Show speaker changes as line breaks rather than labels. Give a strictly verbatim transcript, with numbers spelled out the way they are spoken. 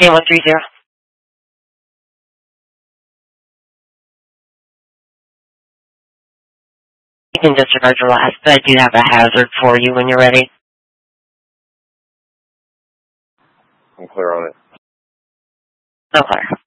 eight one three zero. You can disregard your last, but I do have a hazard for you when you're ready.
I'm clear on it.
No clear.